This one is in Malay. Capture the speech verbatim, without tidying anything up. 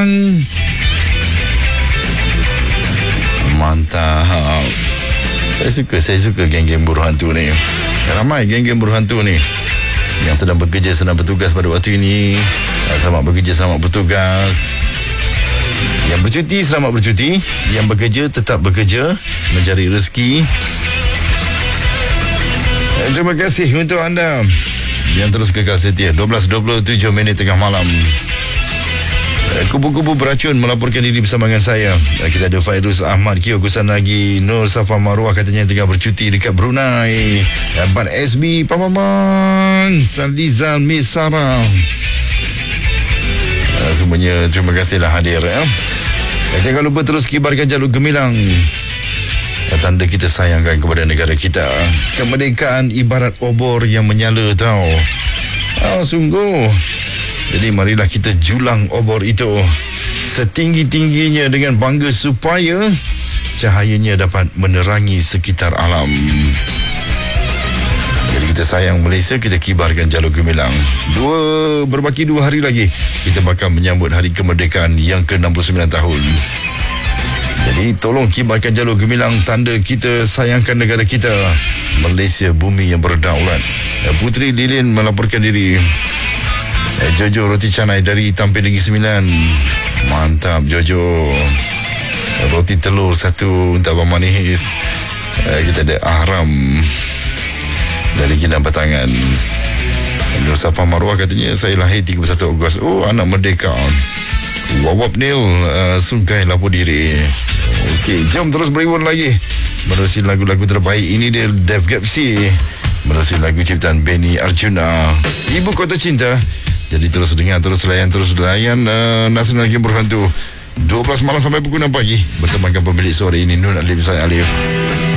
Abang. Mantap. Saya suka, saya suka geng-geng buruh hantu ni. Ramai geng-geng buruh hantu ni yang sedang bekerja, sedang bertugas pada waktu ini. Selamat bekerja, selamat bertugas. Yang bercuti, selamat bercuti. Yang bekerja, tetap bekerja, mencari rezeki. Terima kasih untuk anda yang terus kekal setia. dua belas dua puluh tujuh minit tengah malam. Kubu-kubu beracun melaporkan diri bersama dengan saya. Kita ada Fairuz Ahmad, Kio Kusanagi, Nur Safa Marwah katanya tengah bercuti dekat Brunei. Abang S B Pamaman, Saldizal Miss Sarah. Semuanya terima kasihlah hadir ya. Jangan lupa terus kibarkan jalur gemilang. Tanda kita sayangkan kepada negara kita. Kemerdekaan ibarat obor yang menyala tau. Oh, sungguh. Jadi marilah kita julang obor itu setinggi-tingginya dengan bangga supaya cahayanya dapat menerangi sekitar alam. Jadi kita sayang Malaysia, kita kibarkan jalur gemilang. Dua berbaki dua hari lagi kita bakal menyambut hari kemerdekaan yang ke enam puluh sembilan tahun. Jadi tolong kibarkan jalur gemilang, tanda kita sayangkan negara kita, Malaysia bumi yang berdaulat. Putri Lilin melaporkan diri. Jojo roti canai dari Tampin Negeri Sembilan. Mantap Jojo. Roti telur satu untuk Abang Manis. Kita ada Ahram dari Kidang Batangan. Nur Safa Marwah katanya saya lahir tiga puluh satu Ogos. Oh, anak merdeka. Wawap Nil uh, Sungkai lapor diri. Okey, jom terus berhibur lagi menerusi lagu-lagu terbaik. Ini dia Dev Gapsi menerusi lagu ciptaan Benny Arjuna, Ibu Kota Cinta. Jadi terus dengar, terus layan, terus layan uh, Nasional Game Berhantu dua belas malam sampai pukul enam pagi. Bertemankan pemilik sore ini Nur Alim, saya Alif.